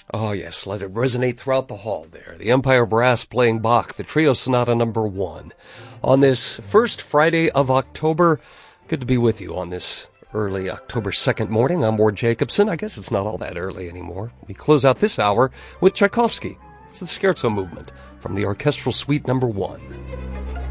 Oh, yes, let it resonate throughout the hall there. The Empire Brass playing Bach, the Trio Sonata number 1. On this first Friday of October, good to be with you on this early October 2nd morning. I'm Ward Jacobson. I guess it's not all that early anymore. We close out this hour with Tchaikovsky. It's the Scherzo movement from the Orchestral Suite number 1.